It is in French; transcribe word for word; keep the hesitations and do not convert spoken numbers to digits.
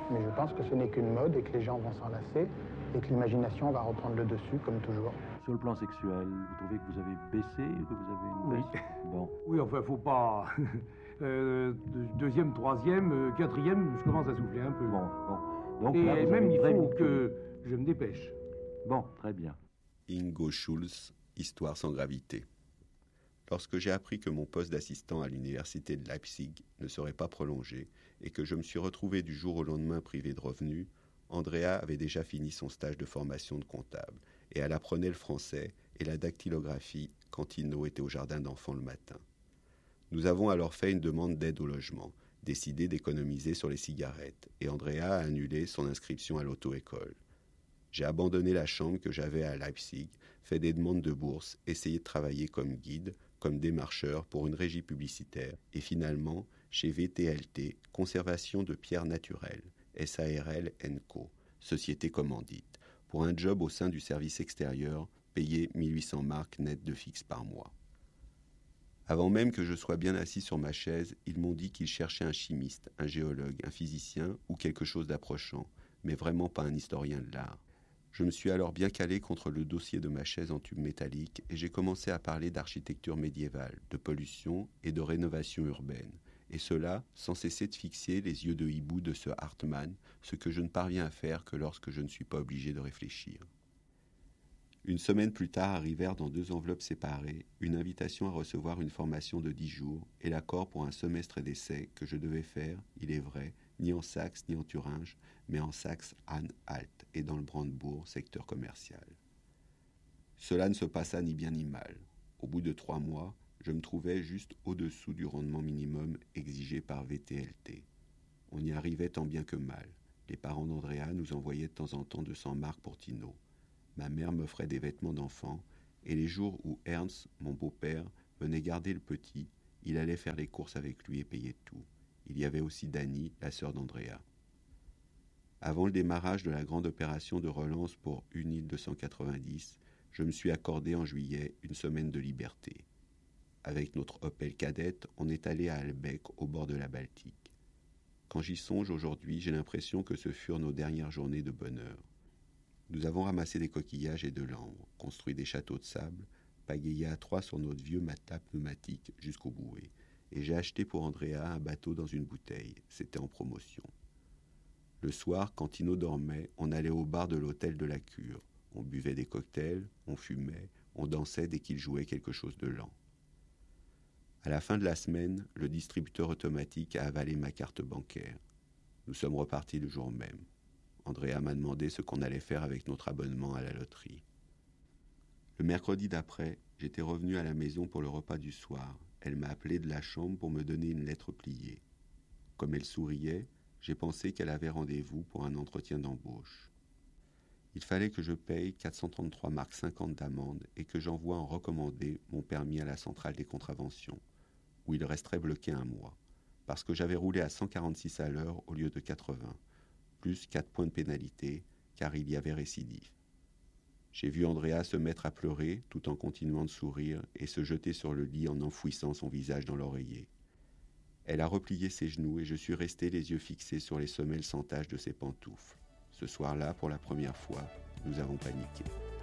Mais je pense que ce n'est qu'une mode et que les gens vont s'en lasser et que l'imagination va reprendre le dessus, comme toujours. Sur le plan sexuel, vous trouvez que vous avez baissé, que vous avez une Oui. baisse Bon. Oui, enfin, faut pas... euh, deuxième, troisième, euh, quatrième, je commence à souffler un peu. Bon, bon. Donc et là, vous même, avez il très faut vite que je me dépêche. Bon, très bien. Ingo Schulz, Histoire sans gravité. Lorsque j'ai appris que mon poste d'assistant à l'université de Leipzig ne serait pas prolongé et que je me suis retrouvé du jour au lendemain privé de revenus, Andrea avait déjà fini son stage de formation de comptable et elle apprenait le français et la dactylographie quand Tino était au jardin d'enfants le matin. Nous avons alors fait une demande d'aide au logement, décidé d'économiser sur les cigarettes et Andrea a annulé son inscription à l'auto-école. J'ai abandonné la chambre que j'avais à Leipzig, fait des demandes de bourse, essayé de travailler comme guide, comme démarcheur pour une régie publicitaire et finalement chez V T L T, Conservation de pierres naturelles, S A R L and Co, société commandite, pour un job au sein du service extérieur, payé mille huit cents marks net de fixe par mois. Avant même que je sois bien assis sur ma chaise, ils m'ont dit qu'ils cherchaient un chimiste, un géologue, un physicien ou quelque chose d'approchant, mais vraiment pas un historien de l'art. Je me suis alors bien calé contre le dossier de ma chaise en tube métallique et j'ai commencé à parler d'architecture médiévale, de pollution et de rénovation urbaine. Et cela sans cesser de fixer les yeux de hibou de ce Hartmann, ce que je ne parviens à faire que lorsque je ne suis pas obligé de réfléchir. Une semaine plus tard arrivèrent dans deux enveloppes séparées une invitation à recevoir une formation de dix jours et l'accord pour un semestre d'essai que je devais faire, il est vrai, ni en Saxe ni en Thuringe, mais en Saxe-Anhalt et dans le Brandebourg, secteur commercial. Cela ne se passa ni bien ni mal. Au bout de trois mois, je me trouvais juste au-dessous du rendement minimum exigé par V T L T. On y arrivait tant bien que mal. Les parents d'Andrea nous envoyaient de temps en temps deux cents marks pour Tino. Ma mère m'offrait des vêtements d'enfant, et les jours où Ernst, mon beau-père, venait garder le petit, il allait faire les courses avec lui et payer tout. Il y avait aussi Dani, la sœur d'Andrea. Avant le démarrage de la grande opération de relance pour U N I L deux cent quatre-vingt-dix, je me suis accordé en juillet une semaine de liberté. Avec notre Opel Kadett, on est allé à Albeck, au bord de la Baltique. Quand j'y songe aujourd'hui, j'ai l'impression que ce furent nos dernières journées de bonheur. Nous avons ramassé des coquillages et de l'ambre, construit des châteaux de sable, pagayé à trois sur notre vieux matelas pneumatique jusqu'au bouet, et j'ai acheté pour Andrea un bateau dans une bouteille, c'était en promotion. Le soir, quand Tino dormait, on allait au bar de l'hôtel de la Cure, on buvait des cocktails, on fumait, on dansait dès qu'il jouait quelque chose de lent. À la fin de la semaine, le distributeur automatique a avalé ma carte bancaire. Nous sommes repartis le jour même. Andrea m'a demandé ce qu'on allait faire avec notre abonnement à la loterie. Le mercredi d'après, j'étais revenu à la maison pour le repas du soir. Elle m'a appelé de la chambre pour me donner une lettre pliée. Comme elle souriait, j'ai pensé qu'elle avait rendez-vous pour un entretien d'embauche. Il fallait que je paye quatre cent trente-trois marks cinquante d'amende et que j'envoie en recommandé mon permis à la centrale des contraventions, où il resterait bloqué un mois, parce que j'avais roulé à cent quarante-six à l'heure au lieu de quatre-vingts. Plus quatre points de pénalité, car il y avait récidive. J'ai vu Andrea se mettre à pleurer, tout en continuant de sourire, et se jeter sur le lit en enfouissant son visage dans l'oreiller. Elle a replié ses genoux, et je suis resté les yeux fixés sur les semelles sans taches de ses pantoufles. Ce soir-là, pour la première fois, nous avons paniqué.